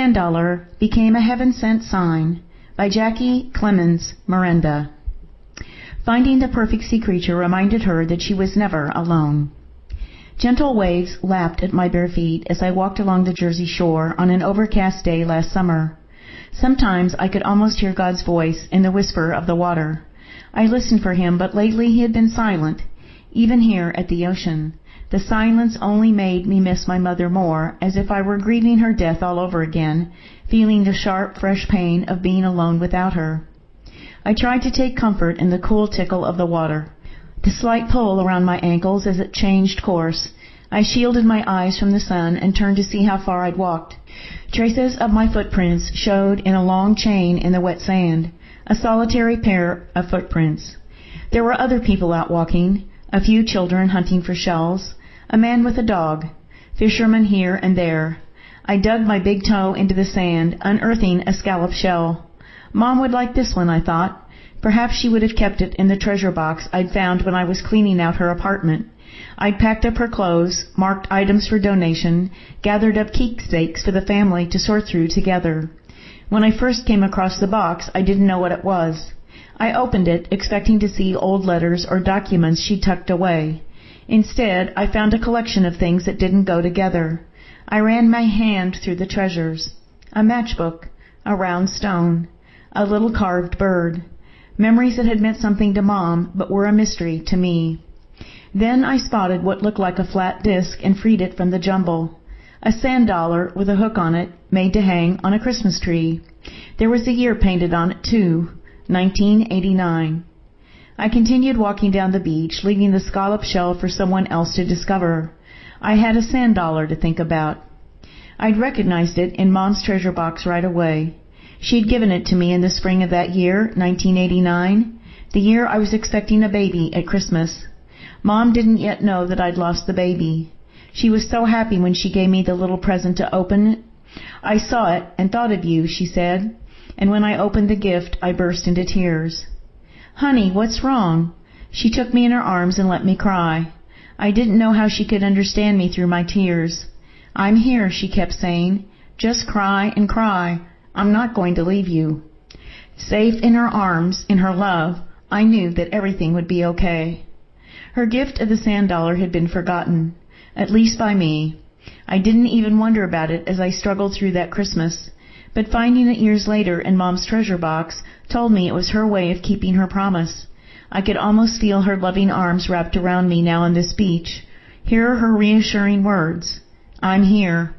Sand Dollar became a heaven-sent sign by Jackie Clemens Miranda. Finding the perfect sea creature reminded her that she was never alone. Gentle waves lapped at my bare feet as I walked along the Jersey shore on an overcast day last summer. Sometimes I could almost hear God's voice in the whisper of the water. I listened for him, but lately he had been silent, even here at the ocean. The silence only made me miss my mother more, as if I were grieving her death all over again, feeling the sharp, fresh pain of being alone without her. I tried to take comfort in the cool tickle of the water, the slight pull around my ankles as it changed course. I shielded my eyes from the sun and turned to see how far I'd walked. Traces of my footprints showed in a long chain in the wet sand, a solitary pair of footprints. There were other people out walking, a few children hunting for shells, a man with a dog, fishermen here and there. I dug my big toe into the sand, unearthing a scallop shell. Mom would like this one, I thought. Perhaps she would have kept it in the treasure box I'd found when I was cleaning out her apartment. I'd packed up her clothes, marked items for donation, gathered up keepsakes for the family to sort through together. When I first came across the box, I didn't know what it was. I opened it, expecting to see old letters or documents she tucked away. Instead, I found a collection of things that didn't go together. I ran my hand through the treasures. A matchbook, a round stone, a little carved bird. Memories that had meant something to Mom, but were a mystery to me. Then I spotted what looked like a flat disc and freed it from the jumble. A sand dollar with a hook on it, made to hang on a Christmas tree. There was a year painted on it, too, 1989. I continued walking down the beach, leaving the scallop shell for someone else to discover. I had a sand dollar to think about. I'd recognized it in Mom's treasure box right away. She'd given it to me in the spring of that year, 1989, the year I was expecting a baby at Christmas. Mom didn't yet know that I'd lost the baby. She was so happy when she gave me the little present to open it. I saw it and thought of you, she said, and when I opened the gift, I burst into tears. Honey, what's wrong? She took me in her arms and let me cry. I didn't know how she could understand me through my tears. I'm here, she kept saying. Just cry and cry. I'm not going to leave you. Safe in her arms, in her love, I knew that everything would be okay. Her gift of the sand dollar had been forgotten, at least by me. I didn't even wonder about it as I struggled through that Christmas, but finding it years later in Mom's treasure box told me it was her way of keeping her promise. I could almost feel her loving arms wrapped around me now on this beach, hear her reassuring words. I'm here.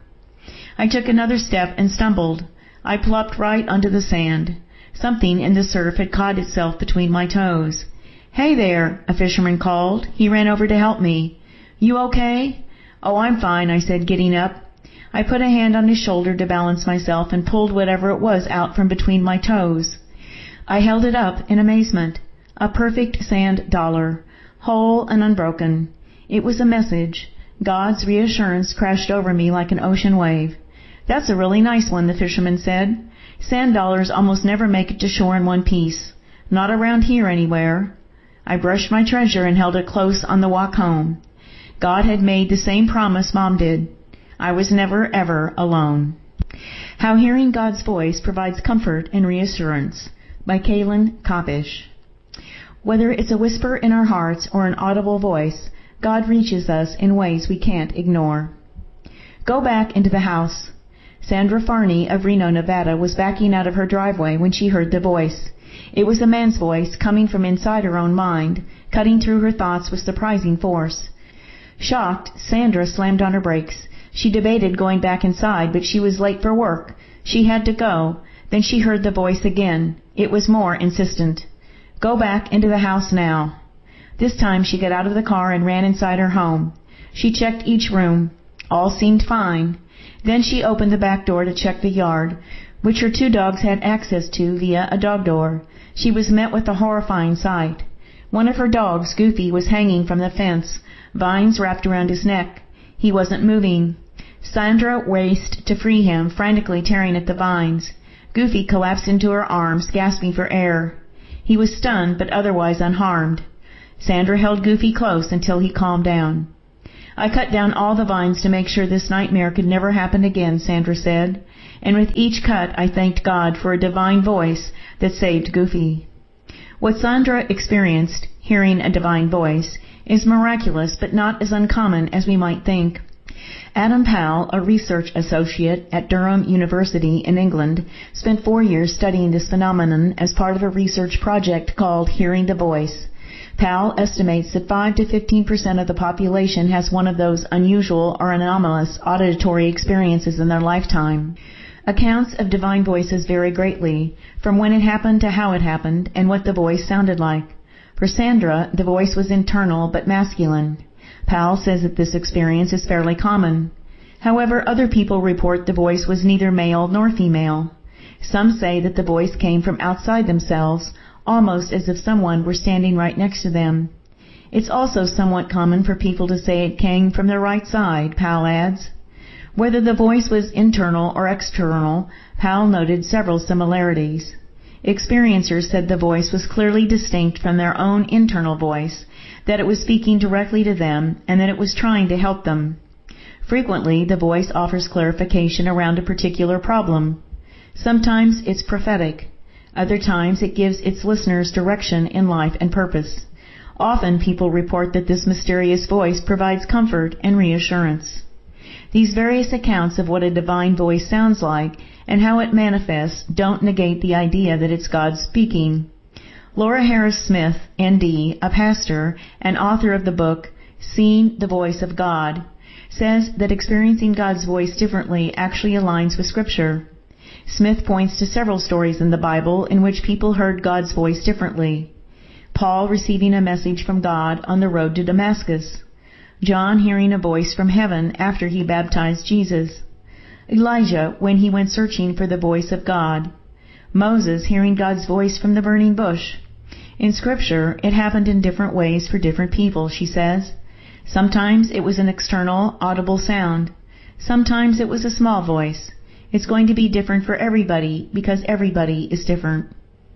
I took another step and stumbled. I plopped right onto the sand. Something in the surf had caught itself between my toes. Hey there, a fisherman called. He ran over to help me. You okay? Oh, I'm fine, I said, getting up. I put a hand on his shoulder to balance myself and pulled whatever it was out from between my toes. I held it up in amazement. A perfect sand dollar, whole and unbroken. It was a message. God's reassurance crashed over me like an ocean wave. That's a really nice one, the fisherman said. Sand dollars almost never make it to shore in one piece. Not around here anywhere. I brushed my treasure and held it close on the walk home. God had made the same promise Mom did. I was never, ever alone. How Hearing God's Voice Provides Comfort and Reassurance by Kaylin Kopish. Whether it's a whisper in our hearts or an audible voice, God reaches us in ways we can't ignore. Go back into the house. Sandra Farney of Reno, Nevada, was backing out of her driveway when she heard the voice. It was a man's voice coming from inside her own mind, cutting through her thoughts with surprising force. Shocked, Sandra slammed on her brakes. She debated going back inside, but she was late for work. She had to go. Then she heard the voice again. It was more insistent. Go back into the house now. This time she got out of the car and ran inside her home. She checked each room. All seemed fine. Then she opened the back door to check the yard, which her two dogs had access to via a dog door. She was met with a horrifying sight. One of her dogs, Goofy, was hanging from the fence, vines wrapped around his neck. He wasn't moving. Sandra raced to free him, frantically tearing at the vines. Goofy collapsed into her arms, gasping for air. He was stunned, but otherwise unharmed. Sandra held Goofy close until he calmed down. I cut down all the vines to make sure this nightmare could never happen again, Sandra said, and with each cut I thanked God for a divine voice that saved Goofy. What Sandra experienced, hearing a divine voice, is miraculous but not as uncommon as we might think. Adam Powell, a research associate at Durham University in England, spent 4 years studying this phenomenon as part of a research project called Hearing the Voice. Powell estimates that 5 to 15% of the population has one of those unusual or anomalous auditory experiences in their lifetime. Accounts of divine voices vary greatly, from when it happened to how it happened and what the voice sounded like. For Sandra, the voice was internal but masculine. Powell says that this experience is fairly common. However, other people report the voice was neither male nor female. Some say that the voice came from outside themselves, almost as if someone were standing right next to them. It's also somewhat common for people to say it came from their right side, Powell adds. Whether the voice was internal or external, Powell noted several similarities. Experiencers said the voice was clearly distinct from their own internal voice, that it was speaking directly to them, and that it was trying to help them. Frequently, the voice offers clarification around a particular problem. Sometimes it's prophetic. Other times it gives its listeners direction in life and purpose. Often people report that this mysterious voice provides comfort and reassurance. These various accounts of what a divine voice sounds like and how it manifests don't negate the idea that it's God speaking. Laura Harris Smith, ND, a pastor and author of the book Seeing the Voice of God, says that experiencing God's voice differently actually aligns with Scripture. Smith points to several stories in the Bible in which people heard God's voice differently. Paul receiving a message from God on the road to Damascus. John hearing a voice from heaven after he baptized Jesus. Elijah when he went searching for the voice of God. Moses hearing God's voice from the burning bush. In Scripture, it happened in different ways for different people, she says. Sometimes it was an external, audible sound. Sometimes it was a small voice. It's going to be different for everybody because everybody is different.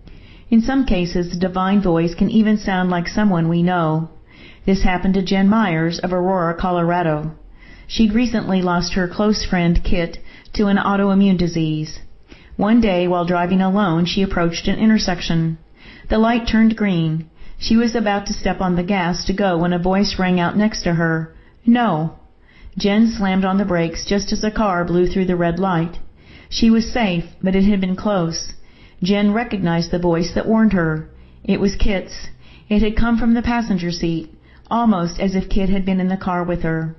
In some cases, the divine voice can even sound like someone we know. This happened to Jen Myers of Aurora, Colorado. She'd recently lost her close friend, Kit, to an autoimmune disease. One day, while driving alone, she approached an intersection. The light turned green. She was about to step on the gas to go when a voice rang out next to her. No. Jen slammed on the brakes just as a car blew through the red light. She was safe, but it had been close. Jen recognized the voice that warned her. It was Kit's. It had come from the passenger seat, almost as if Kit had been in the car with her.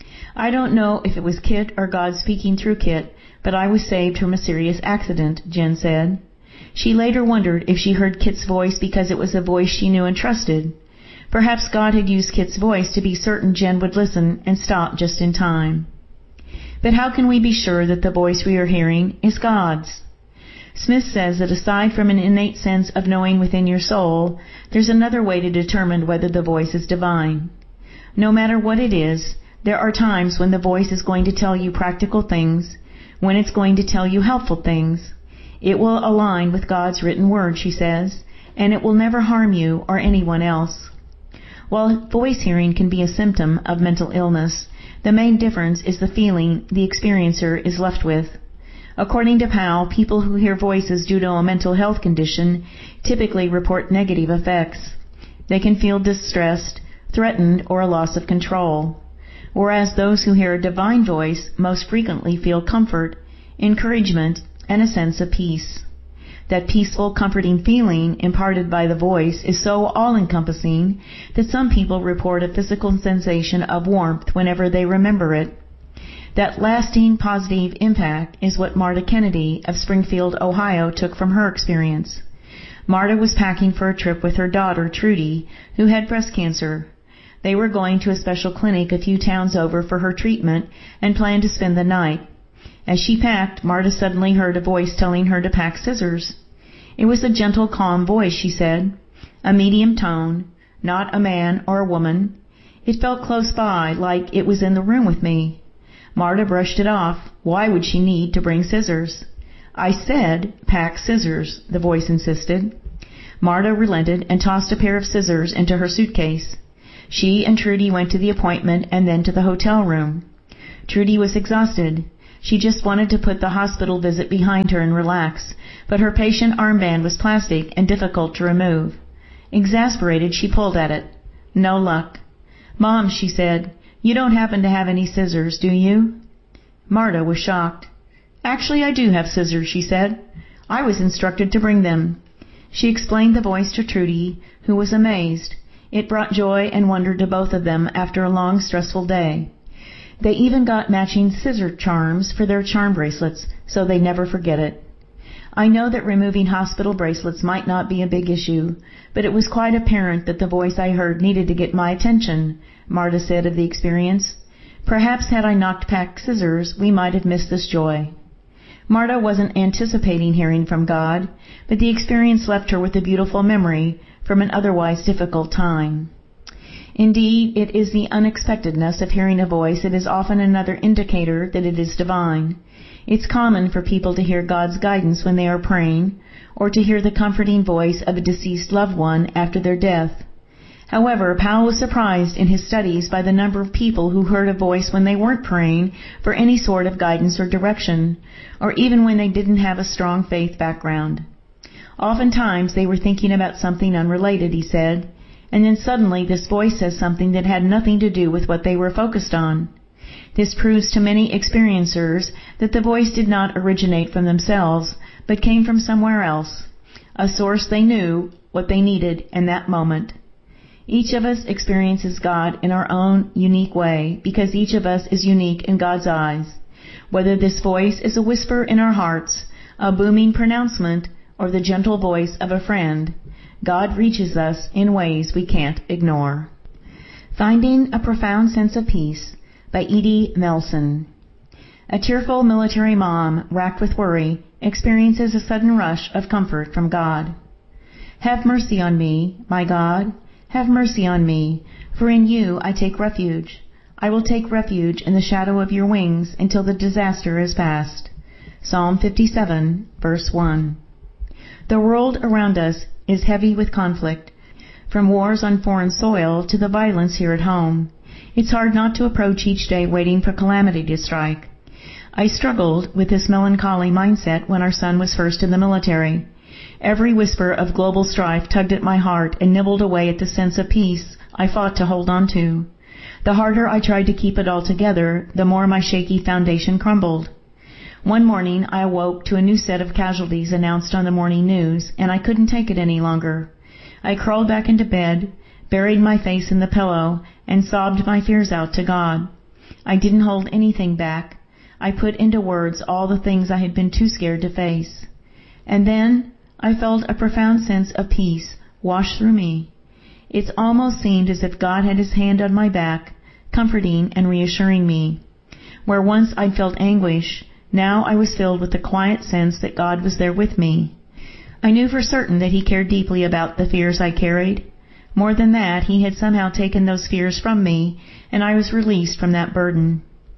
I don't know if it was Kit or God speaking through Kit, but I was saved from a serious accident, Jen said. She later wondered if she heard Kit's voice because it was a voice she knew and trusted. Perhaps God had used Kit's voice to be certain Jen would listen and stop just in time. But how can we be sure that the voice we are hearing is God's? Smith says that aside from an innate sense of knowing within your soul, there's another way to determine whether the voice is divine. No matter what it is, there are times when the voice is going to tell you practical things, when it's going to tell you helpful things. It will align with God's written word, she says, and it will never harm you or anyone else. While voice hearing can be a symptom of mental illness, the main difference is the feeling the experiencer is left with. According to Powell, people who hear voices due to a mental health condition typically report negative effects. They can feel distressed, threatened, or a loss of control. Whereas those who hear a divine voice most frequently feel comfort, encouragement, and a sense of peace. That peaceful, comforting feeling imparted by the voice is so all-encompassing that some people report a physical sensation of warmth whenever they remember it. That lasting, positive impact is what Marta Kennedy of Springfield, Ohio, took from her experience. Marta was packing for a trip with her daughter, Trudy, who had breast cancer. They were going to a special clinic a few towns over for her treatment and planned to spend the night. As she packed, Marta suddenly heard a voice telling her to pack scissors. It was a gentle, calm voice, she said, a medium tone, not a man or a woman. It felt close by, like it was in the room with me. Marta brushed it off. Why would she need to bring scissors? I said, pack scissors, the voice insisted. Marta relented and tossed a pair of scissors into her suitcase. She and Trudy went to the appointment and then to the hotel room. Trudy was exhausted. She just wanted to put the hospital visit behind her and relax, but her patient armband was plastic and difficult to remove. Exasperated, she pulled at it. No luck. "Mom," she said, "you don't happen to have any scissors, do you?" Marta was shocked. "Actually, I do have scissors," she said. "I was instructed to bring them." She explained the voice to Trudy, who was amazed. It brought joy and wonder to both of them after a long, stressful day. They even got matching scissor charms for their charm bracelets, so they never forget it. I know that removing hospital bracelets might not be a big issue, but it was quite apparent that the voice I heard needed to get my attention, Marta said of the experience. Perhaps had I knocked back scissors, we might have missed this joy. Marta wasn't anticipating hearing from God, but the experience left her with a beautiful memory from an otherwise difficult time. Indeed, it is the unexpectedness of hearing a voice that is often another indicator that it is divine. It's common for people to hear God's guidance when they are praying, or to hear the comforting voice of a deceased loved one after their death. However, Powell was surprised in his studies by the number of people who heard a voice when they weren't praying for any sort of guidance or direction, or even when they didn't have a strong faith background. Oftentimes they were thinking about something unrelated, he said, and then suddenly this voice says something that had nothing to do with what they were focused on. This proves to many experiencers that the voice did not originate from themselves, but came from somewhere else, a source they knew what they needed in that moment. Each of us experiences God in our own unique way, because each of us is unique in God's eyes. Whether this voice is a whisper in our hearts, a booming pronouncement, or the gentle voice of a friend, God reaches us in ways we can't ignore. Finding a Profound Sense of Peace by Edie Melson. A tearful military mom, racked with worry, experiences a sudden rush of comfort from God. Have mercy on me, my God. Have mercy on me, for in you I take refuge. I will take refuge in the shadow of your wings until the disaster is past. Psalm 57, verse 1. The world around us is heavy with conflict, from wars on foreign soil to the violence here at home. It's hard not to approach each day waiting for calamity to strike. I struggled with this melancholy mindset when our son was first in the military. Every whisper of global strife tugged at my heart and nibbled away at the sense of peace I fought to hold on to. The harder I tried to keep it all together, the more my shaky foundation crumbled. One morning I awoke to a new set of casualties announced on the morning news, and I couldn't take it any longer. I crawled back into bed, buried my face in the pillow, and sobbed my fears out to God. I didn't hold anything back. I put into words all the things I had been too scared to face. And then I felt a profound sense of peace wash through me. It almost seemed as if God had his hand on my back, comforting and reassuring me. Where once I'd felt anguish, now I was filled with the quiet sense that God was there with me. I knew for certain that he cared deeply about the fears I carried. More than that, he had somehow taken those fears from me, and I was released from that burden.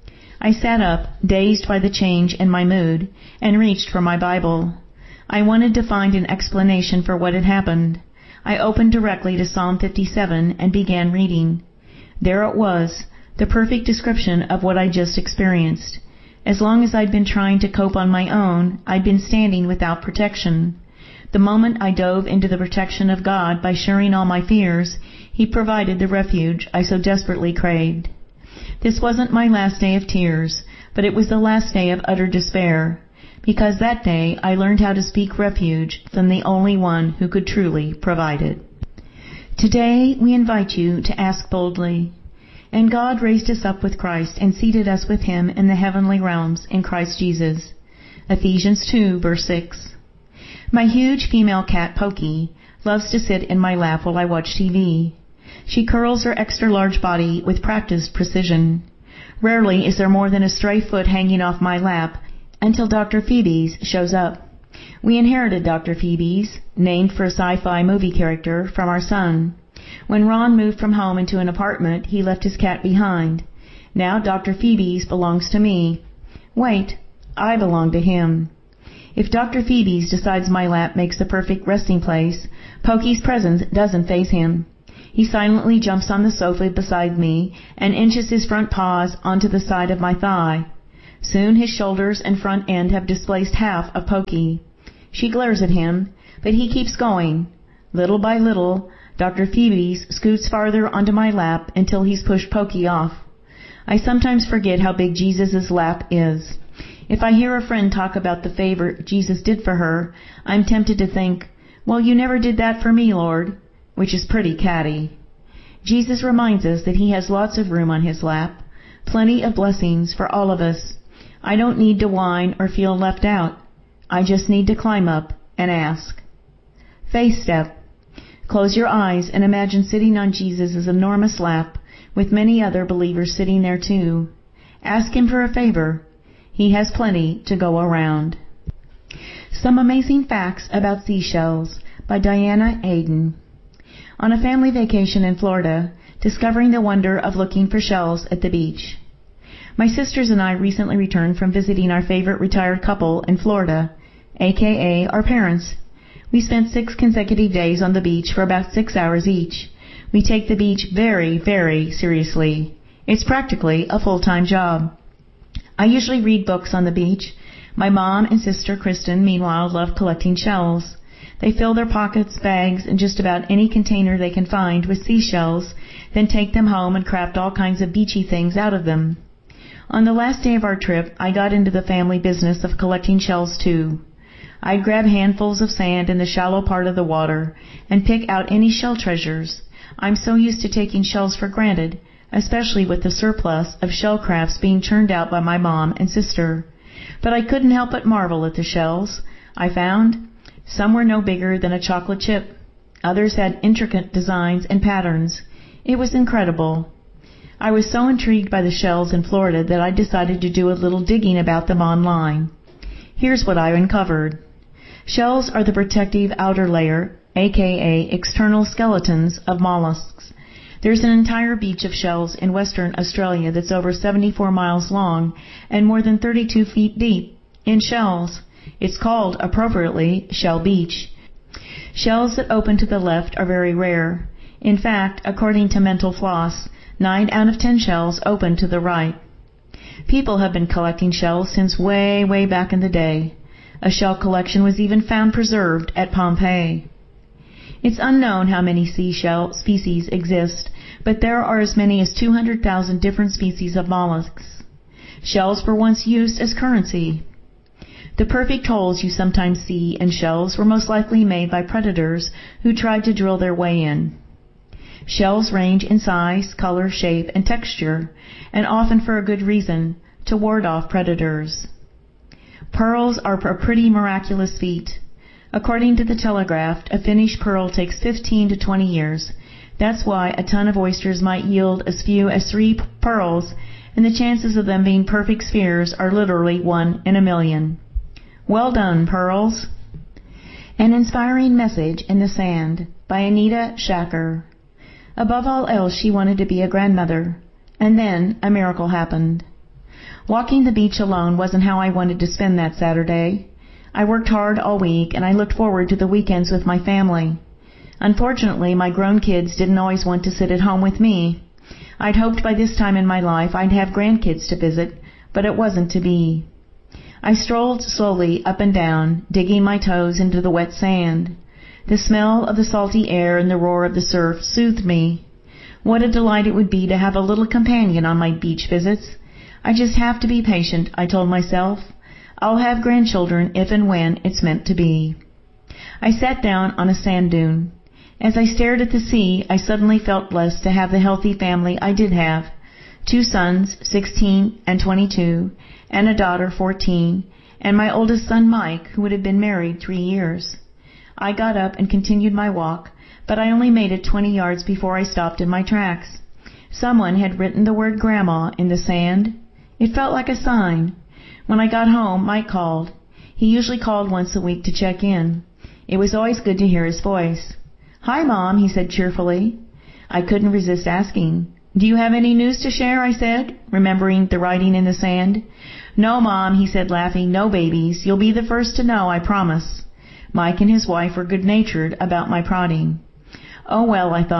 I sat up, dazed by the change in my mood, and reached for my Bible. I wanted to find an explanation for what had happened. I opened directly to Psalm 57 and began reading. There it was, the perfect description of what I just experienced. As long as I'd been trying to cope on my own, I'd been standing without protection. The moment I dove into the protection of God by sharing all my fears, he provided the refuge I so desperately craved. This wasn't my last day of tears, but it was the last day of utter despair, because that day I learned how to speak refuge from the only one who could truly provide it. Today we invite you to ask boldly. And God raised us up with Christ and seated us with him in the heavenly realms in Christ Jesus. Ephesians 2, verse 6. My huge female cat, Pokey, loves to sit in my lap while I watch TV. She curls her extra-large body with practiced precision. Rarely is there more than a stray foot hanging off my lap until Dr. Phoebe's shows up. We inherited Dr. Phoebe's, named for a sci-fi movie character, from our son. When Ron moved from home into an apartment, he left his cat behind. Now Dr. Phoebe's belongs to me. Wait, I belong to him. If Dr. Phoebe's decides my lap makes the perfect resting place, Pokey's presence doesn't faze him. He silently jumps on the sofa beside me and inches his front paws onto the side of my thigh. Soon his shoulders and front end have displaced half of Pokey. She glares at him, but he keeps going. Little by little, Dr. Phoebes scoots farther onto my lap until he's pushed Pokey off. I sometimes forget how big Jesus' lap is. If I hear a friend talk about the favor Jesus did for her, I'm tempted to think, well, you never did that for me, Lord, which is pretty catty. Jesus reminds us that he has lots of room on his lap, plenty of blessings for all of us. I don't need to whine or feel left out. I just need to climb up and ask. Faith step. Close your eyes and imagine sitting on Jesus' enormous lap with many other believers sitting there too. Ask him for a favor. He has plenty to go around. Some Amazing Facts About Seashells by Diana Aden. On a family vacation in Florida, discovering the wonder of looking for shells at the beach. My sisters and I recently returned from visiting our favorite retired couple in Florida, aka our parents. We spent 6 consecutive days on the beach for about 6 hours each. We take the beach very, very seriously. It's practically a full-time job. I usually read books on the beach. My mom and sister Kristen, meanwhile, love collecting shells. They fill their pockets, bags, and just about any container they can find with seashells, then take them home and craft all kinds of beachy things out of them. On the last day of our trip, I got into the family business of collecting shells too. I'd grab handfuls of sand in the shallow part of the water and pick out any shell treasures. I'm so used to taking shells for granted, especially with the surplus of shell crafts being churned out by my mom and sister. But I couldn't help but marvel at the shells I found. Some were no bigger than a chocolate chip. Others had intricate designs and patterns. It was incredible. I was so intrigued by the shells in Florida that I decided to do a little digging about them online. Here's what I uncovered. Shells are the protective outer layer, aka external skeletons, of mollusks. There's an entire beach of shells in Western Australia that's over 74 miles long and more than 32 feet deep in shells. It's called, appropriately, Shell Beach. Shells that open to the left are very rare. In fact, according to Mental Floss, 9 out of 10 shells open to the right. People have been collecting shells since way, way back in the day. A shell collection was even found preserved at Pompeii. It's unknown how many seashell species exist, but there are as many as 200,000 different species of mollusks. Shells were once used as currency. The perfect holes you sometimes see in shells were most likely made by predators who tried to drill their way in. Shells range in size, color, shape, and texture, and often for a good reason, to ward off predators. Pearls are a pretty miraculous feat. According to the Telegraph, a finished pearl takes 15 to 20 years. That's why a ton of oysters might yield as few as 3 pearls, and the chances of them being perfect spheres are literally 1 in a million. Well done, pearls. An Inspiring Message in the Sand by Anita Shacker. Above all else, she wanted to be a grandmother. And then a miracle happened. Walking the beach alone wasn't how I wanted to spend that Saturday. I worked hard all week, and I looked forward to the weekends with my family. Unfortunately, my grown kids didn't always want to sit at home with me. I'd hoped by this time in my life I'd have grandkids to visit, but it wasn't to be. I strolled slowly up and down, digging my toes into the wet sand. The smell of the salty air and the roar of the surf soothed me. What a delight it would be to have a little companion on my beach visits. I just have to be patient, I told myself. I'll have grandchildren if and when it's meant to be. I sat down on a sand dune. As I stared at the sea, I suddenly felt blessed to have the healthy family I did have. 2 sons, 16 and 22, and a daughter, 14, and my oldest son, Mike, who had been married 3 years. I got up and continued my walk, but I only made it 20 yards before I stopped in my tracks. Someone had written the word Grandma in the sand. It felt like a sign. When I got home, Mike called. He usually called once a week to check in. It was always good to hear his voice. "Hi, Mom," he said cheerfully. I couldn't resist asking. "Do you have any news to share?" I said, remembering the writing in the sand. "No, Mom," he said, laughing. "No babies. You'll be the first to know, I promise." Mike and his wife were good-natured about my prodding. Oh well, I thought,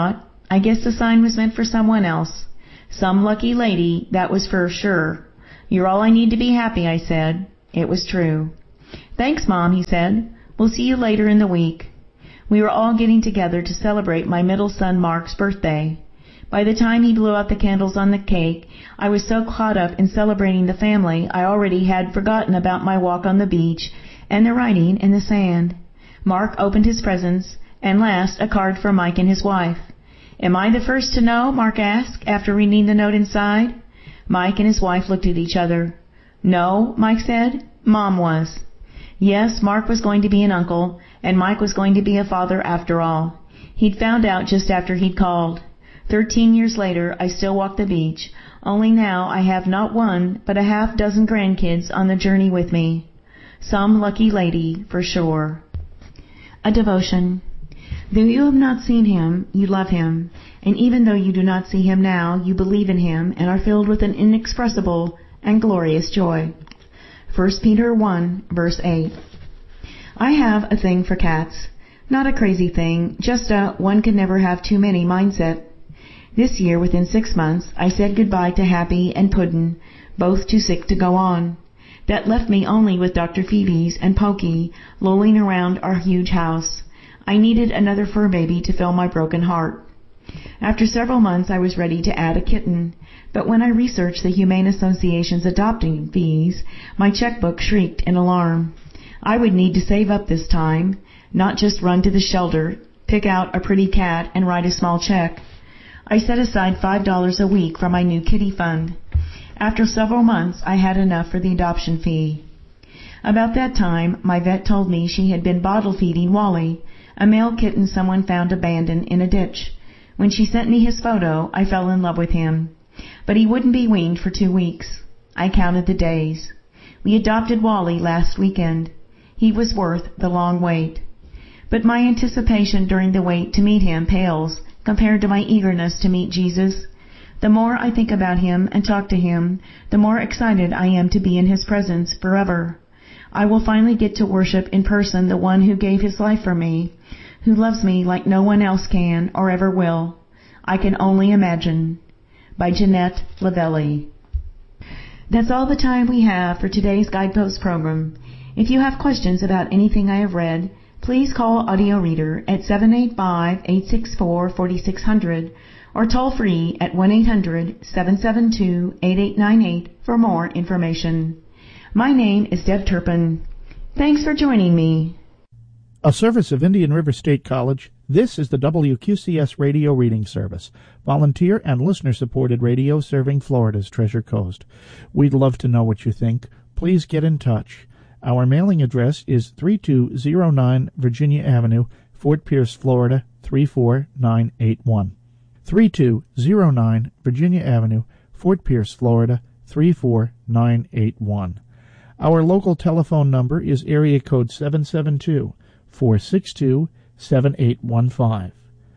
I guess the sign was meant for someone else. Some lucky lady, that was for sure. You're all I need to be happy, I said. It was true. Thanks, Mom, he said. We'll see you later in the week. We were all getting together to celebrate my middle son Mark's birthday. By the time he blew out the candles on the cake, I was so caught up in celebrating the family I already had forgotten about my walk on the beach and the writing in the sand. Mark opened his presents, and last a card for Mike and his wife. Am I the first to know? Mark asked, after reading the note inside. Mike and his wife looked at each other. No, Mike said. Mom was. Yes, Mark was going to be an uncle, and Mike was going to be a father after all. He'd found out just after he'd called. 13 years later, I still walk the beach, only now I have not one, but a half-dozen grandkids on the journey with me. Some lucky lady, for sure. A devotion. Though you have not seen him, you love him, and even though you do not see him now, you believe in him and are filled with an inexpressible and glorious joy. 1 Peter 1, verse 8. I have a thing for cats. Not a crazy thing, just a one can never have too many mindset. This year, within 6 months, I said goodbye to Happy and Puddin', both too sick to go on. That left me only with Dr. Phoebe's and Pokey, lolling around our huge house. I needed another fur baby to fill my broken heart. After several months, I was ready to add a kitten, but when I researched the Humane Association's adopting fees, my checkbook shrieked in alarm. I would need to save up this time, not just run to the shelter, pick out a pretty cat, and write a small check. I set aside $5 a week for my new kitty fund. After several months, I had enough for the adoption fee. About that time, my vet told me she had been bottle feeding Wally, a male kitten someone found abandoned in a ditch. When she sent me his photo, I fell in love with him. But he wouldn't be weaned for 2 weeks. I counted the days. We adopted Wally last weekend. He was worth the long wait. But my anticipation during the wait to meet him pales compared to my eagerness to meet Jesus. The more I think about him and talk to him, the more excited I am to be in his presence forever. I will finally get to worship in person the one who gave his life for me, who loves me like no one else can or ever will. I can only imagine. By Jeanette Lavelli. That's all the time we have for today's Guidepost program. If you have questions about anything I have read, please call Audio Reader at 785-864-4600 or toll free at 1-800-772-8898 for more information. My name is Deb Turpin. Thanks for joining me. A service of Indian River State College, this is the WQCS Radio Reading Service, volunteer and listener-supported radio serving Florida's Treasure Coast. We'd love to know what you think. Please get in touch. Our mailing address is 3209 Virginia Avenue, Fort Pierce, Florida, 34981. 3209 Virginia Avenue, Fort Pierce, Florida, 34981. Our local telephone number is area code 772-462-7815.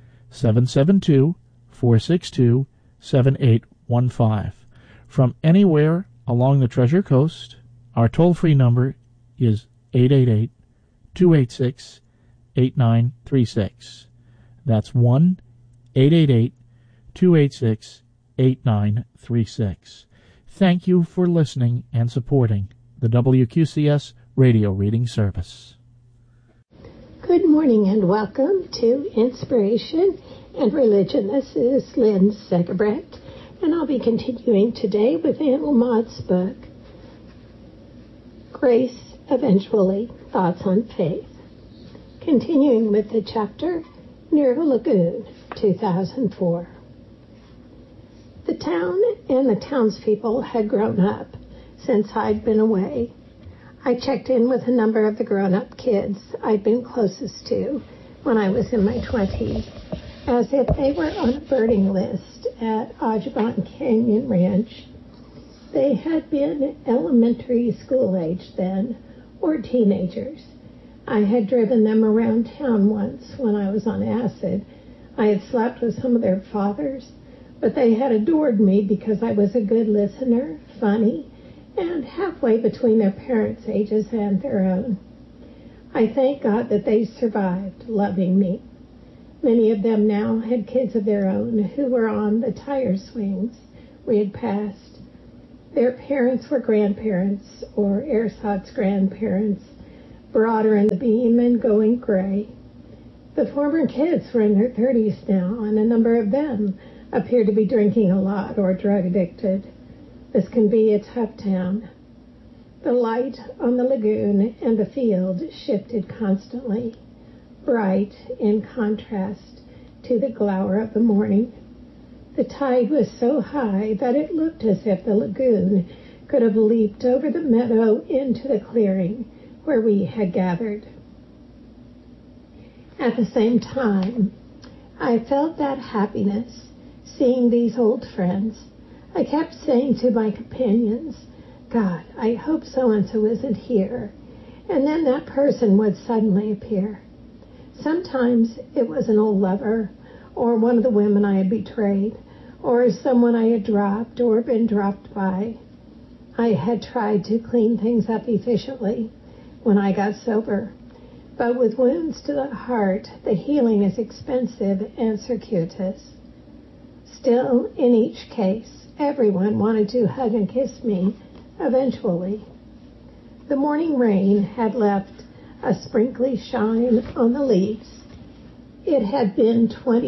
772-462-7815. From anywhere along the Treasure Coast, our toll-free number is 888-286-8936. That's 1-888-286-8936. Thank you for listening and supporting the WQCS Radio Reading Service. Good morning and welcome to Inspiration and Religion. This is Lynn Segebrecht, and I'll be continuing today with Anne Lamott's book, Grace Eventually, Thoughts on Faith. Continuing with the chapter, Nerva Lagoon, 2004. The town and the townspeople had grown up since I'd been away. I checked in with a number of the grown-up kids I'd been closest to when I was in my 20s, as if they were on a burning list at Audubon Canyon Ranch. They had been elementary school age then, or teenagers. I had driven them around town once when I was on acid. I had slept with some of their fathers, but they had adored me because I was a good listener, funny, and halfway between their parents' ages and their own. I thank God that they survived loving me. Many of them now had kids of their own who were on the tire swings we had passed. Their parents were grandparents or ersatz grandparents, broader in the beam and going gray. The former kids were in their 30s now, and a number of them appeared to be drinking a lot or drug addicted. This can be a tough town. The light on the lagoon and the field shifted constantly, bright in contrast to the glower of the morning. The tide was so high that it looked as if the lagoon could have leaped over the meadow into the clearing where we had gathered. At the same time, I felt that happiness, seeing these old friends. I kept saying to my companions, God, I hope so-and-so isn't here. And then that person would suddenly appear. Sometimes it was an old lover, or one of the women I had betrayed, or someone I had dropped or been dropped by. I had tried to clean things up efficiently when I got sober. But with wounds to the heart, the healing is expensive and circuitous. Still, in each case, everyone wanted to hug and kiss me eventually. The morning rain had left a sprinkly shine on the leaves. It had been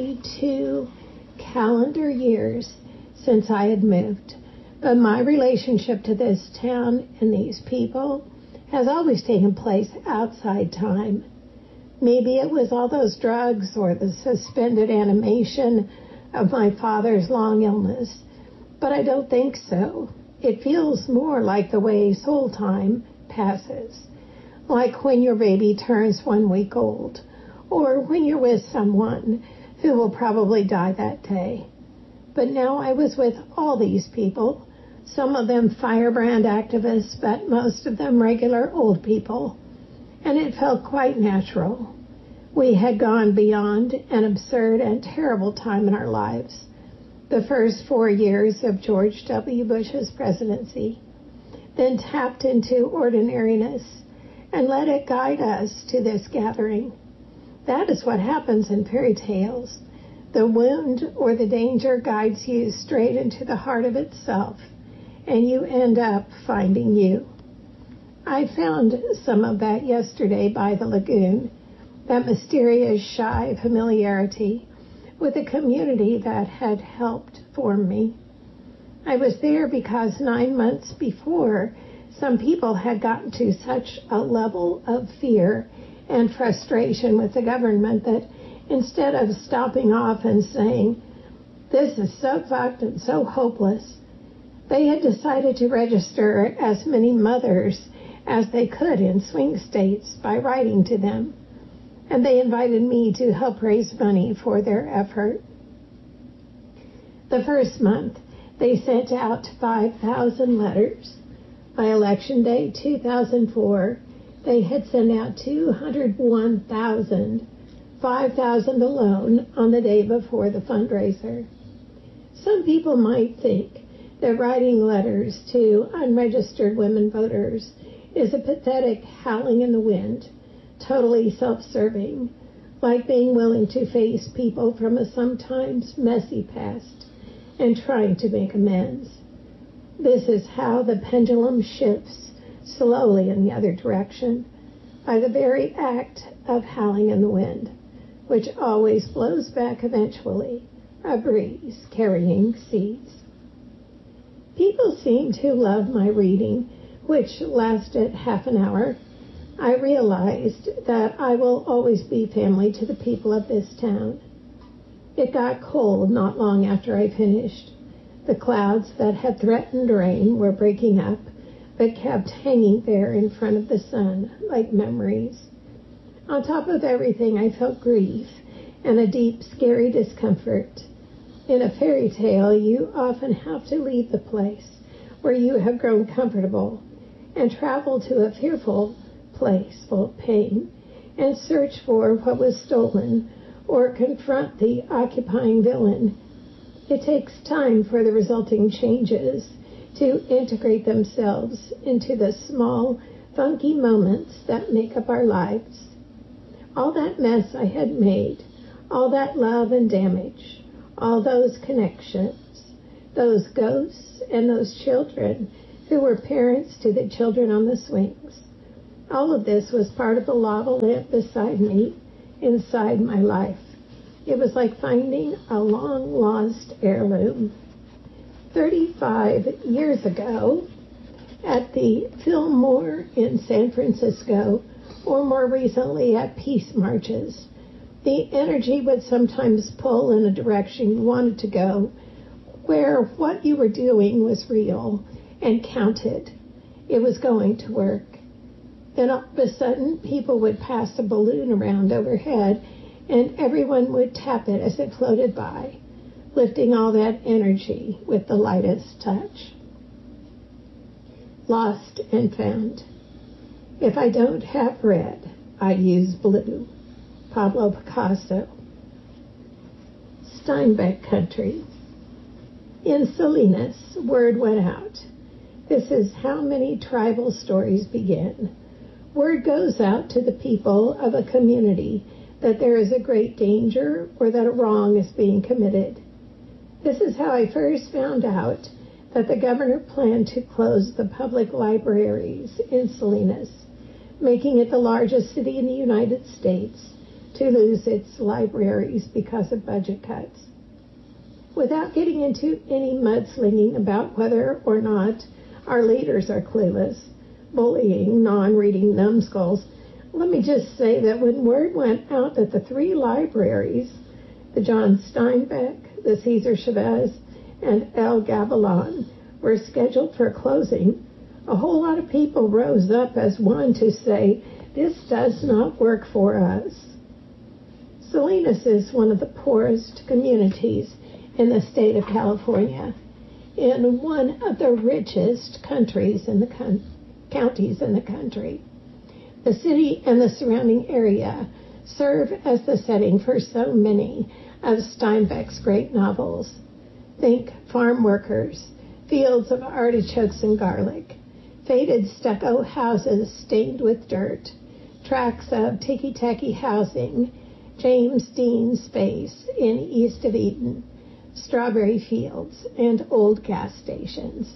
22 calendar years since I had moved, but my relationship to this town and these people has always taken place outside time. Maybe it was all those drugs or the suspended animation of my father's long illness, but I don't think so. It feels more like the way soul time passes, like when your baby turns 1 week old, or when you're with someone who will probably die that day. But now I was with all these people, some of them firebrand activists, but most of them regular old people, and it felt quite natural. We had gone beyond an absurd and terrible time in our lives, the first 4 years of George W. Bush's presidency, then tapped into ordinariness and let it guide us to this gathering. That is what happens in fairy tales. The wound or the danger guides you straight into the heart of itself, and you end up finding you. I found some of that yesterday by the lagoon, that mysterious, shy familiarity with a community that had helped form me. I was there because 9 months before, some people had gotten to such a level of fear and frustration with the government that instead of stopping off and saying, this is so fucked and so hopeless, they had decided to register as many mothers as they could in swing states by writing to them. And they invited me to help raise money for their effort. The first month, they sent out 5,000 letters. By Election Day 2004, they had sent out 201,000, 5,000 alone on the day before the fundraiser. Some people might think that writing letters to unregistered women voters is a pathetic howling in the wind, totally self-serving, like being willing to face people from a sometimes messy past and trying to make amends. This is how the pendulum shifts slowly in the other direction, by the very act of howling in the wind, which always blows back eventually, a breeze carrying seeds. People seem to love my reading, which lasted half an hour. I realized that I will always be family to the people of this town. It got cold not long after I finished. The clouds that had threatened rain were breaking up, but kept hanging there in front of the sun like memories. On top of everything, I felt grief and a deep, scary discomfort. In a fairy tale, you often have to leave the place where you have grown comfortable and travel to a fearful place full of pain and search for what was stolen or confront the occupying villain. It takes time for the resulting changes to integrate themselves into the small, funky moments that make up our lives. All that mess I had made, all that love and damage, all those connections, those ghosts and those children who were parents to the children on the swings. All of this was part of the lava lamp beside me, inside my life. It was like finding a long-lost heirloom. 35 years ago, at the Fillmore in San Francisco, or more recently at Peace Marches, the energy would sometimes pull in a direction you wanted to go, where what you were doing was real and counted. It was going to work. Then all of a sudden, people would pass a balloon around overhead, and everyone would tap it as it floated by, lifting all that energy with the lightest touch. Lost and found. If I don't have red, I use blue. Pablo Picasso. Steinbeck country. In Salinas, word went out. This is how many tribal stories begin. Word goes out to the people of a community that there is a great danger or that a wrong is being committed. This is how I first found out that the governor planned to close the public libraries in Salinas, making it the largest city in the United States to lose its libraries because of budget cuts. Without getting into any mudslinging about whether or not our leaders are clueless, bullying non-reading numbskulls, let me just say that when word went out that the 3 libraries, the John Steinbeck, the Cesar Chavez, and El Gavilan, were scheduled for closing, a whole lot of people rose up as one to say, this does not work for us. Salinas is one of the poorest communities in the state of California, in one of the richest countries in the counties in the country. The city and the surrounding area serve as the setting for so many of Steinbeck's great novels. Think farm workers, fields of artichokes and garlic, faded stucco houses stained with dirt, tracts of ticky-tacky housing, James Dean space in East of Eden, strawberry fields, and old gas stations.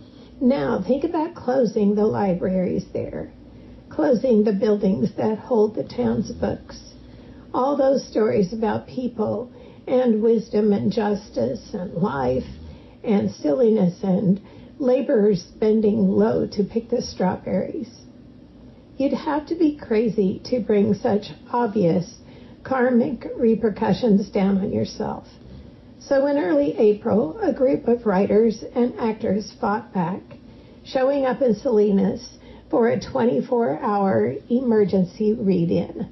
Now think about closing the libraries there, closing the buildings that hold the town's books. All those stories about people and wisdom and justice and life and silliness and laborers bending low to pick the strawberries. You'd have to be crazy to bring such obvious karmic repercussions down on yourself. So in early April, a group of writers and actors fought back, showing up in Salinas for a 24-hour emergency read-in.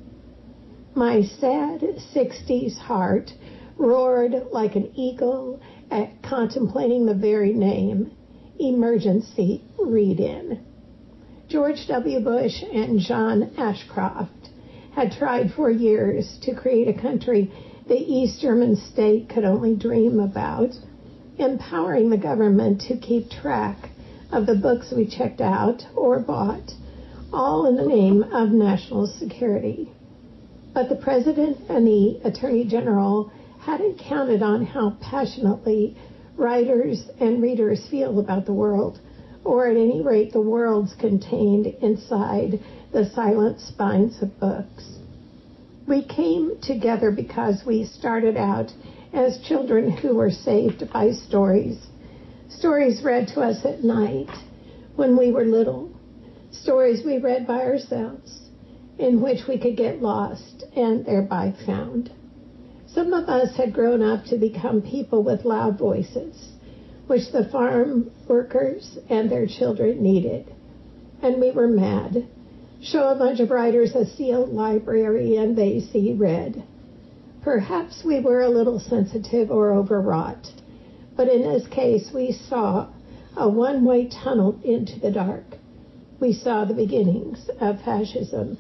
My sad 60s heart roared like an eagle at contemplating the very name, emergency read-in. George W. Bush and John Ashcroft had tried for years to create a country the East German state could only dream about, empowering the government to keep track of the books we checked out or bought, all in the name of national security. But the President and the Attorney General hadn't counted on how passionately writers and readers feel about the world, or at any rate the worlds contained inside the silent spines of books. We came together because we started out as children who were saved by stories read to us at night when we were little, stories we read by ourselves, in which we could get lost and thereby found. Some of us had grown up to become people with loud voices, which the farm workers and their children needed, and we were mad. Show a bunch of writers a sealed library and they see red. Perhaps we were a little sensitive or overwrought, but in this case we saw a one-way tunnel into the dark. We saw the beginnings of fascism.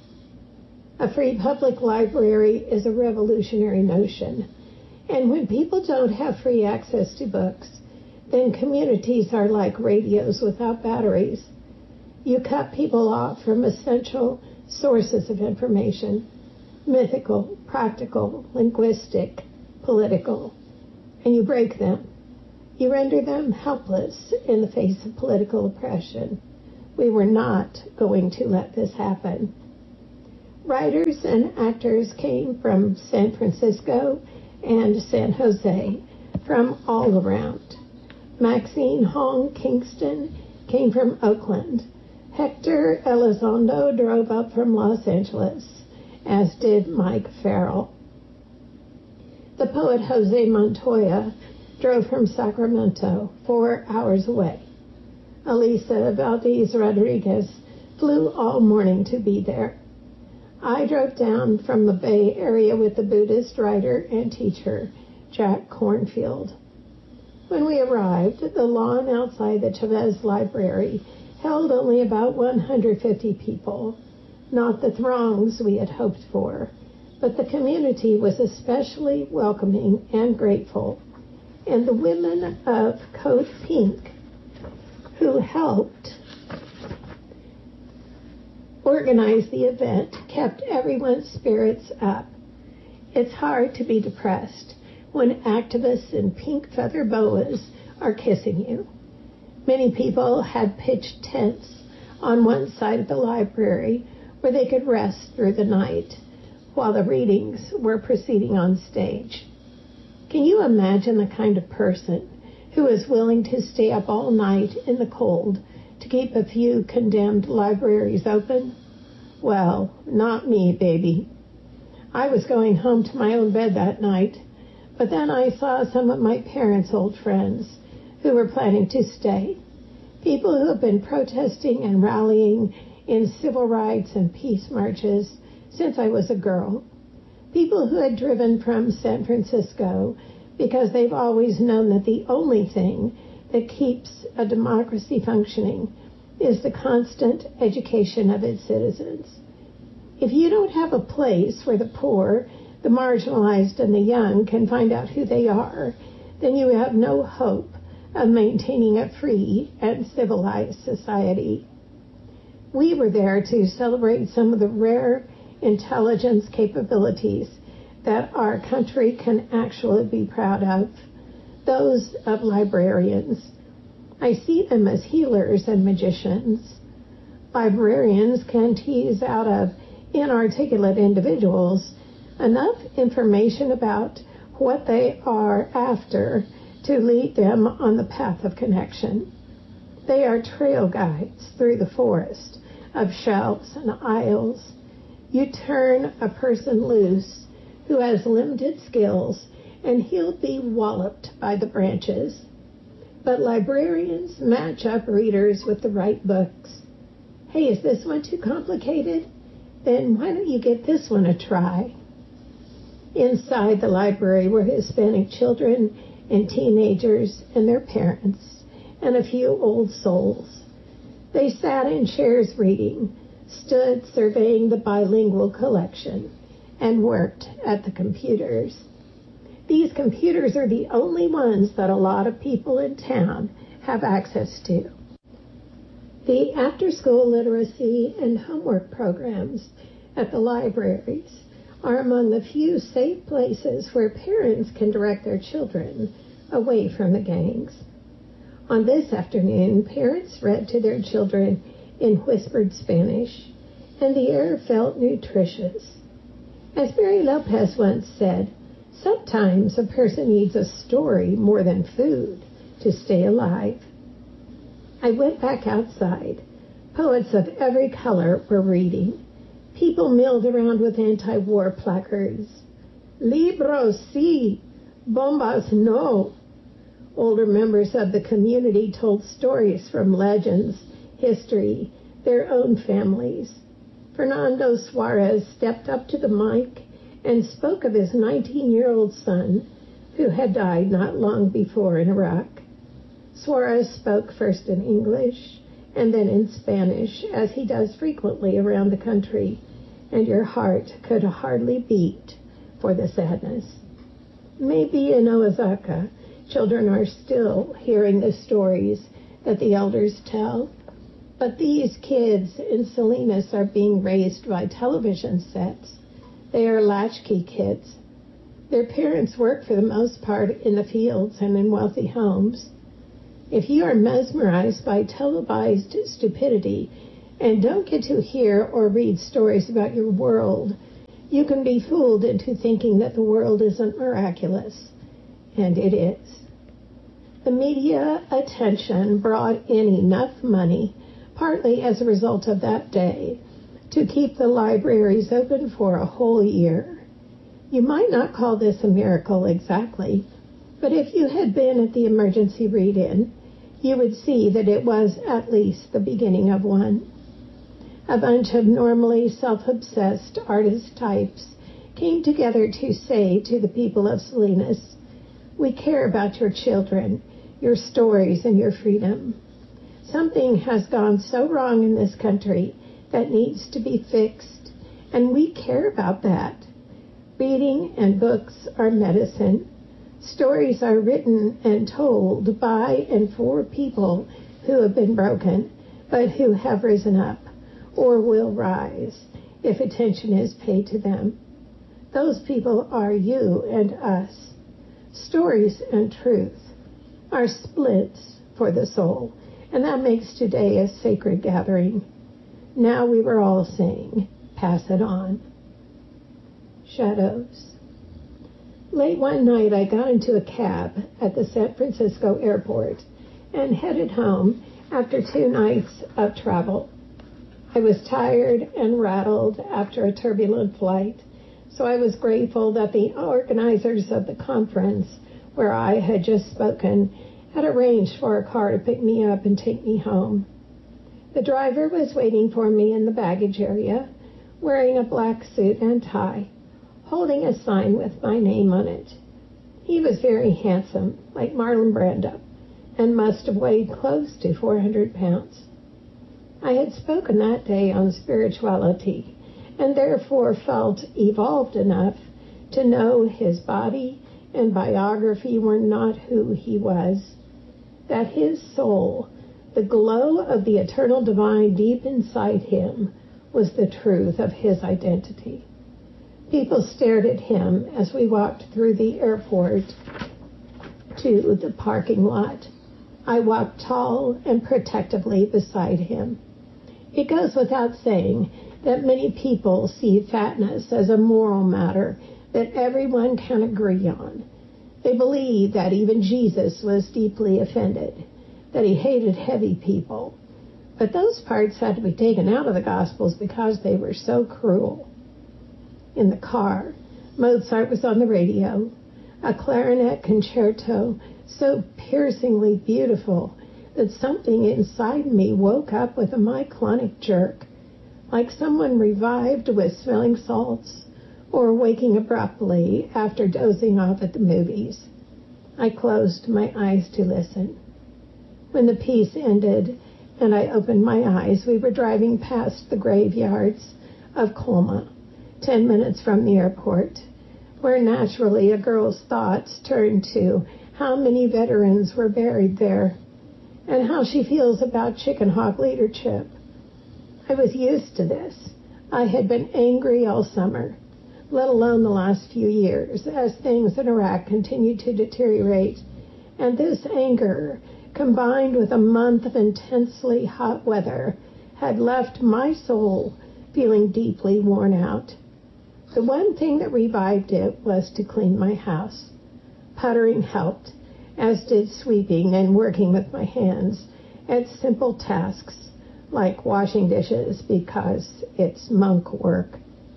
A free public library is a revolutionary notion, and when people don't have free access to books, then communities are like radios without batteries. You cut people off from essential sources of information. mythical, practical, linguistic, political, and you break them. You render them helpless in the face of political oppression. We were not going to let this happen. Writers and actors came from San Francisco and San Jose, from all around. Maxine Hong Kingston came from Oakland. Hector Elizondo drove up from Los Angeles, as did Mike Farrell. The poet Jose Montoya drove from Sacramento, 4 hours away. Elisa Valdez Rodriguez flew all morning to be there. I drove down from the Bay Area with the Buddhist writer and teacher, Jack Kornfield. When we arrived, the lawn outside the Chavez Library held only about 150 people, not the throngs we had hoped for, but the community was especially welcoming and grateful, and the women of Code Pink, who helped organize the event, kept everyone's spirits up. It's hard to be depressed when activists in pink feather boas are kissing you. Many people had pitched tents on one side of the library where they could rest through the night while the readings were proceeding on stage. Can you imagine the kind of person who is willing to stay up all night in the cold to keep a few condemned libraries open? Well, not me, baby. I was going home to my own bed that night, but then I saw some of my parents' old friends who were planning to stay. People who have been protesting and rallying in civil rights and peace marches since I was a girl. People who had driven from San Francisco because they've always known that the only thing that keeps a democracy functioning is the constant education of its citizens. If you don't have a place where the poor, the marginalized, and the young can find out who they are, then you have no hope of maintaining a free and civilized society. We were there to celebrate some of the rare intelligence capabilities that our country can actually be proud of, those of librarians. I see them as healers and magicians. Librarians can tease out of inarticulate individuals enough information about what they are after to lead them on the path of connection. They are trail guides through the forest of shelves and aisles. You turn a person loose who has limited skills, and he'll be walloped by the branches. But librarians match up readers with the right books. Hey, is this one too complicated? Then why don't you give this one a try? Inside the library were Hispanic children and teenagers and their parents, and a few old souls. They sat in chairs reading, stood surveying the bilingual collection, and worked at the computers. These computers are the only ones that a lot of people in town have access to. The after-school literacy and homework programs at the libraries are among the few safe places where parents can direct their children away from the gangs. On this afternoon, parents read to their children in whispered Spanish, and the air felt nutritious. As Mary Lopez once said, sometimes a person needs a story more than food to stay alive. I went back outside. Poets of every color were reading. People milled around with anti-war placards. Libros, sí. Bombas, no. Older members of the community told stories from legends, history, their own families. Fernando Suarez stepped up to the mic and spoke of his 19-year-old son who had died not long before in Iraq. Suarez spoke first in English and then in Spanish, as he does frequently around the country, and your heart could hardly beat for the sadness. Maybe in Oaxaca, children are still hearing the stories that the elders tell, but these kids in Salinas are being raised by television sets, They are latchkey kids. Their parents work for the most part in the fields and in wealthy homes. If you are mesmerized by televised stupidity and don't get to hear or read stories about your world, you can be fooled into thinking that the world isn't miraculous. And it is. The media attention brought in enough money, partly as a result of that day, to keep the libraries open for a whole year. You might not call this a miracle exactly, but if you had been at the emergency read-in, you would see that it was at least the beginning of one. A bunch of normally self-obsessed artist types came together to say to the people of Salinas, "We care about your children, your stories, and your freedom. Something has gone so wrong in this country that needs to be fixed, and we care about that. Reading and books are medicine. Stories are written and told by and for people who have been broken, but who have risen up, or will rise, if attention is paid to them. Those people are you and us. Stories and truth are splits for the soul, and that makes today a sacred gathering. Now we were all saying, pass it on." Shadows. Late one night, I got into a cab at the San Francisco airport and headed home after 2 nights of travel. I was tired and rattled after a turbulent flight, so I was grateful that the organizers of the conference where I had just spoken had arranged for a car to pick me up and take me home. The driver was waiting for me in the baggage area, wearing a black suit and tie, holding a sign with my name on it. He was very handsome, like Marlon Brando, and must have weighed close to 400 pounds. I had spoken that day on spirituality, and therefore felt evolved enough to know his body and biography were not who he was, that his soul, the glow of the eternal divine deep inside him, was the truth of his identity. People stared at him as we walked through the airport to the parking lot. I walked tall and protectively beside him. It goes without saying that many people see fatness as a moral matter that everyone can agree on. They believe that even Jesus was deeply offended, that he hated heavy people. But those parts had to be taken out of the Gospels because they were so cruel. In the car, Mozart was on the radio, a clarinet concerto so piercingly beautiful that something inside me woke up with a myoclonic jerk, like someone revived with smelling salts or waking abruptly after dozing off at the movies. I closed my eyes to listen. When the piece ended and I opened my eyes, we were driving past the graveyards of Colma, 10 minutes from the airport, where naturally a girl's thoughts turned to how many veterans were buried there and how she feels about chicken hawk leadership. I was used to this. I had been angry all summer, let alone the last few years, as things in Iraq continued to deteriorate, and this anger, combined with a month of intensely hot weather, had left my soul feeling deeply worn out. The one thing that revived it was to clean my house. Puttering helped, as did sweeping and working with my hands at simple tasks like washing dishes because it's monk work.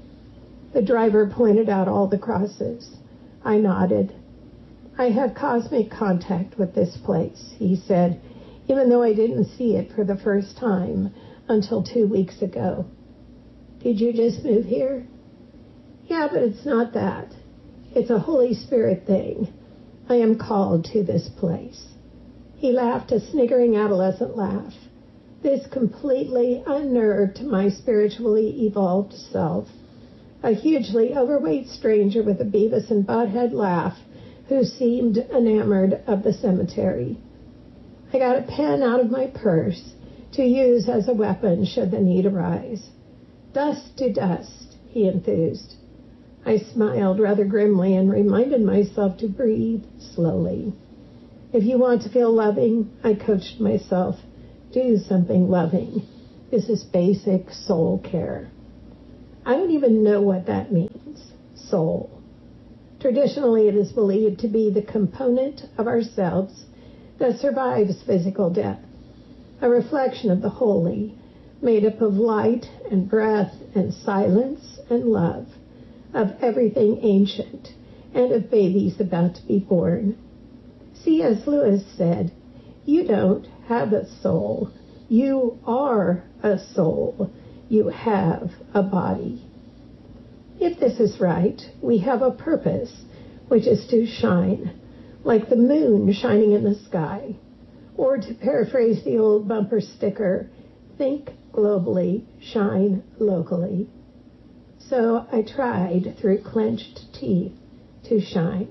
The driver pointed out all the crosses. I nodded. "I have cosmic contact with this place," he said, even though I didn't see it for the first time until 2 weeks ago. "Did you just move here?" "Yeah, but it's not that. It's a Holy Spirit thing. I am called to this place." He laughed a sniggering adolescent laugh. This completely unnerved my spiritually evolved self, a hugely overweight stranger with a Beavis and Butthead laugh who seemed enamored of the cemetery. I got a pen out of my purse to use as a weapon should the need arise. "Dust to dust," he enthused. I smiled rather grimly and reminded myself to breathe slowly. If you want to feel loving, I coached myself, do something loving. This is basic soul care. I don't even know what that means, soul. Traditionally, it is believed to be the component of ourselves that survives physical death, a reflection of the holy, made up of light and breath and silence and love, of everything ancient, and of babies about to be born. C.S. Lewis said, "You don't have a soul. You are a soul. You have a body." If this is right, we have a purpose, which is to shine, like the moon shining in the sky. Or to paraphrase the old bumper sticker, think globally, shine locally. So I tried through clenched teeth to shine.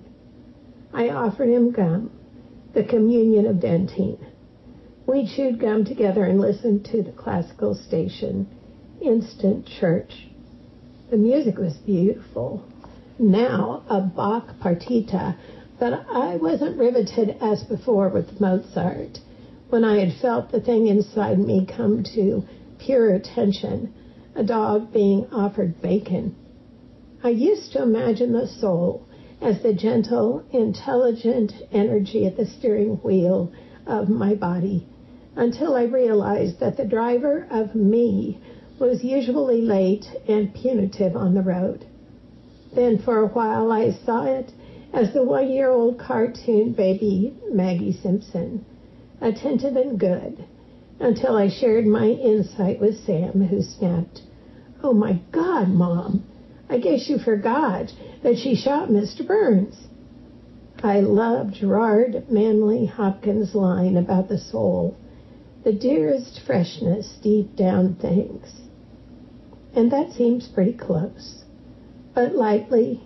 I offered him gum, the communion of dentine. We chewed gum together and listened to the classical station, Instant Church. The music was beautiful. Now a Bach partita, but I wasn't riveted as before with Mozart, when I had felt the thing inside me come to pure attention, a dog being offered bacon. I used to imagine the soul as the gentle, intelligent energy at the steering wheel of my body, until I realized that the driver of me was usually late and punitive on the road. Then for a while I saw it as the 1-year-old cartoon baby Maggie Simpson, attentive and good, until I shared my insight with Sam, who snapped, "Oh my God, Mom, I guess you forgot that she shot Mr. Burns." I love Gerard Manley Hopkins' line about the soul, the dearest freshness deep down things. And that seems pretty close. But lately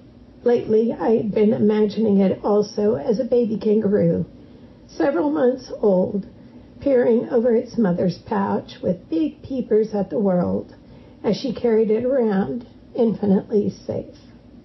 I had been imagining it also as a baby kangaroo, several months old, peering over its mother's pouch with big peepers at the world as she carried it around, infinitely safe.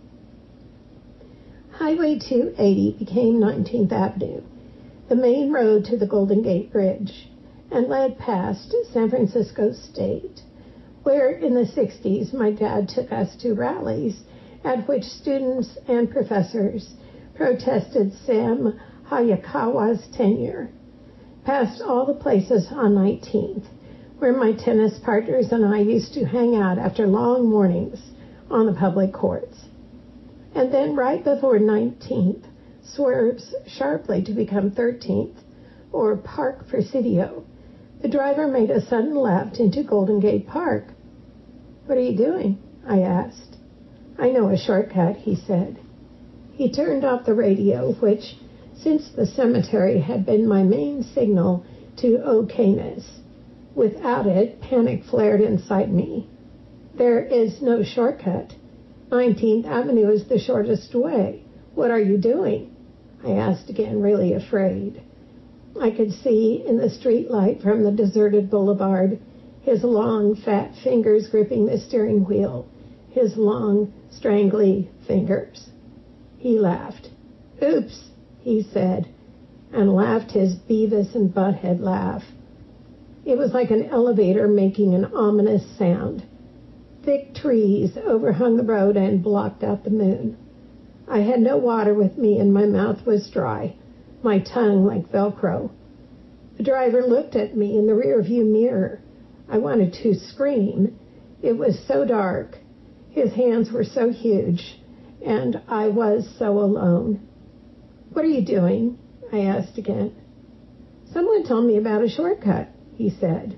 Highway 280 became 19th Avenue, the main road to the Golden Gate Bridge, and led past San Francisco State, where in the 60s my dad took us to rallies at which students and professors protested Sam Hayakawa's tenure, past all the places on 19th, where my tennis partners and I used to hang out after long mornings on the public courts. And then right before 19th, swerves sharply to become 13th, or Park Presidio. The driver made a sudden left into Golden Gate Park. "What are you doing?" I asked. "I know a shortcut," he said. He turned off the radio, which, since the cemetery, had been my main signal to okayness. Without it, panic flared inside me. "There is no shortcut. 19th Avenue is the shortest way. What are you doing?" I asked again, really afraid. I could see in the street light from the deserted boulevard his long, fat fingers gripping the steering wheel, his long, strangly fingers. He laughed. "Oops," he said, and laughed his Beavis and Butthead laugh. It was like an elevator making an ominous sound. Thick trees overhung the road and blocked out the moon. I had no water with me and my mouth was dry, my tongue like Velcro. The driver looked at me in the rearview mirror. I wanted to scream. It was so dark. His hands were so huge, and I was so alone. "What are you doing?" I asked again. "Someone told me about a shortcut," he said.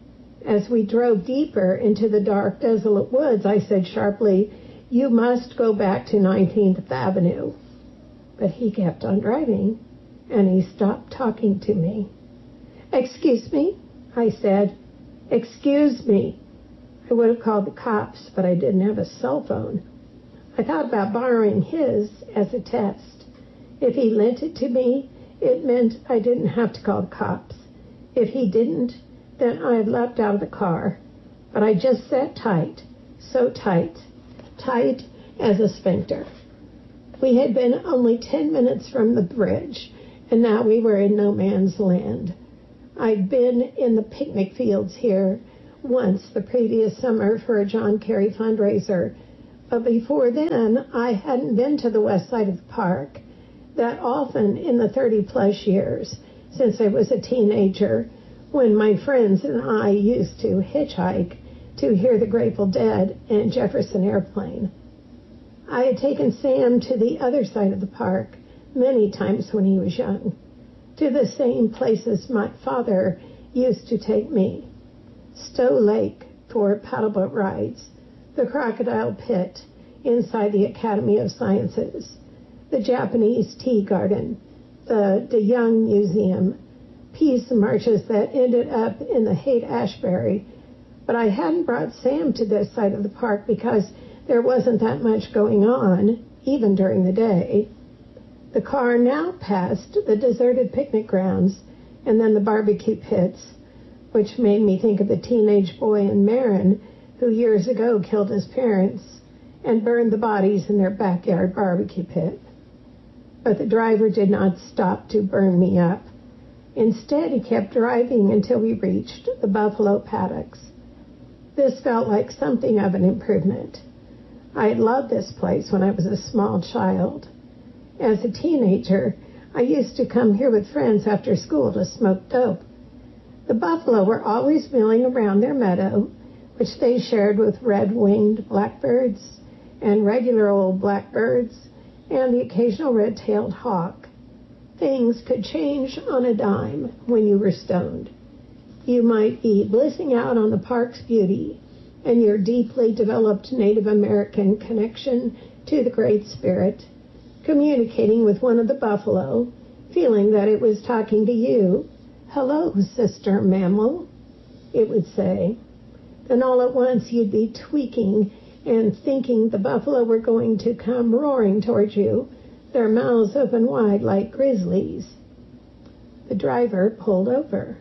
As we drove deeper into the dark, desolate woods, I said sharply, "You must go back to 19th Avenue." But he kept on driving, and he stopped talking to me. "Excuse me," I said. "Excuse me." I would have called the cops, but I didn't have a cell phone. I thought about borrowing his as a test. If he lent it to me, it meant I didn't have to call the cops. If he didn't, then I leapt out of the car. But I just sat tight, so tight, tight as a sphincter. We had been only 10 minutes from the bridge, and now we were in no man's land. I'd been in the picnic fields here once the previous summer for a John Kerry fundraiser, but before then I hadn't been to the west side of the park that often in the 30-plus years since I was a teenager, when my friends and I used to hitchhike to hear the Grateful Dead and Jefferson Airplane. I had taken Sam to the other side of the park many times when he was young, to the same places my father used to take me. Stowe Lake for paddleboat rides, the Crocodile Pit inside the Academy of Sciences, the Japanese Tea Garden, the De Young Museum, peace marches that ended up in the Haight-Ashbury. But I hadn't brought Sam to this side of the park because there wasn't that much going on, even during the day. The car now passed the deserted picnic grounds and then the barbecue pits, which made me think of the teenage boy in Marin who years ago killed his parents and burned the bodies in their backyard barbecue pit. But the driver did not stop to burn me up. Instead, he kept driving until we reached the buffalo paddocks. This felt like something of an improvement. I had loved this place when I was a small child. As a teenager, I used to come here with friends after school to smoke dope. The buffalo were always milling around their meadow, which they shared with red-winged blackbirds and regular old blackbirds and the occasional red-tailed hawk. Things could change on a dime when you were stoned. You might be blissing out on the park's beauty and your deeply developed Native American connection to the Great Spirit, communicating with one of the buffalo, feeling that it was talking to you. "Hello, Sister Mammal," it would say. Then all at once you'd be tweaking and thinking the buffalo were going to come roaring towards you, their mouths open wide like grizzlies. The driver pulled over.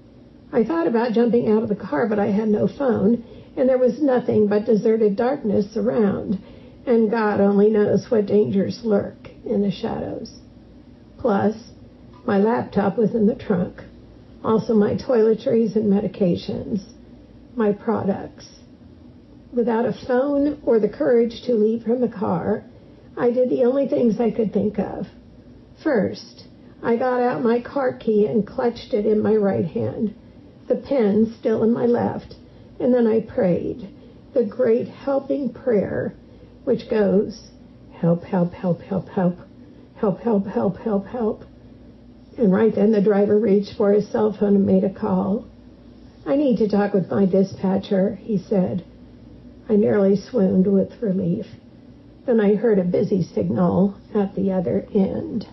I thought about jumping out of the car, but I had no phone, and there was nothing but deserted darkness around, and God only knows what dangers lurk in the shadows. Plus, my laptop was in the trunk, also my toiletries and medications, my products. Without a phone or the courage to leave from the car, I did the only things I could think of. First, I got out my car key and clutched it in my right hand, the pen still in my left, and then I prayed, the great helping prayer, which goes, help, help, help, help, help, help, help, help, help, help. And right then the driver reached for his cell phone and made a call. "I need to talk with my dispatcher," he said. I nearly swooned with relief. Then I heard a busy signal at the other end.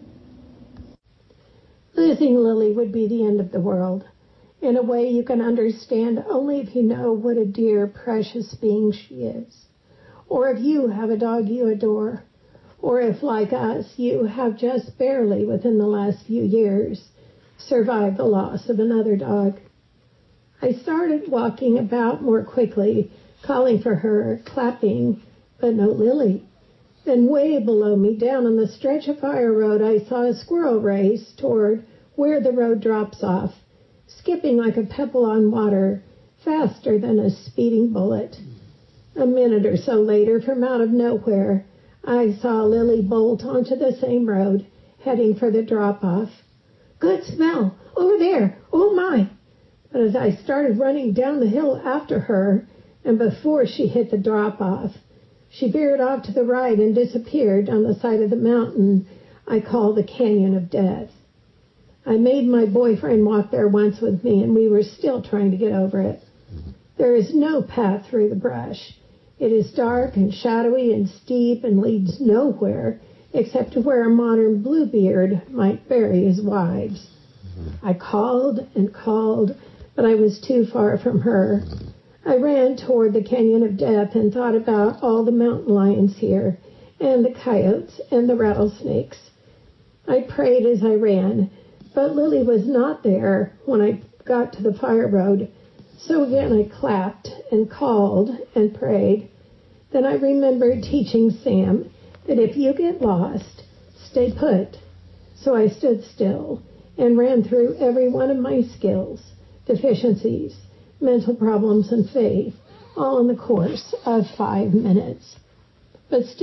Losing Lily would be the end of the world, in a way you can understand only if you know what a dear, precious being she is, or if you have a dog you adore, or if, like us, you have just barely, within the last few years, survived the loss of another dog. I started walking about more quickly, calling for her, clapping, but no Lily. Then way below me, down on the stretch of fire road, I saw a squirrel race toward where the road drops off, skipping like a pebble on water, faster than a speeding bullet. A minute or so later, from out of nowhere, I saw Lily bolt onto the same road, heading for the drop-off. "Good smell! Over there! Oh, my!" But as I started running down the hill after her, and before she hit the drop-off, she veered off to the right and disappeared on the side of the mountain I call the Canyon of Death. I made my boyfriend walk there once with me, and we were still trying to get over it. There is no path through the brush. It is dark and shadowy and steep and leads nowhere except to where a modern Bluebeard might bury his wives. I called and called, but I was too far from her. I ran toward the Canyon of Death and thought about all the mountain lions here, and the coyotes and the rattlesnakes. I prayed as I ran, but Lily was not there when I got to the fire road. So again I clapped and called and prayed. Then I remembered teaching Sam that if you get lost, stay put. So I stood still and ran through every one of my skills, deficiencies, mental problems, and faith, all in the course of 5 minutes. But still,